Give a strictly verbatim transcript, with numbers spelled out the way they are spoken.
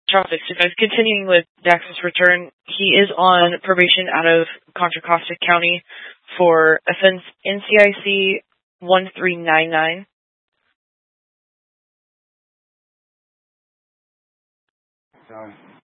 Charles sixty-five, continuing with Dax's return, he is on probation out of Contra Costa County for offense N C I C one three nine nine. Done.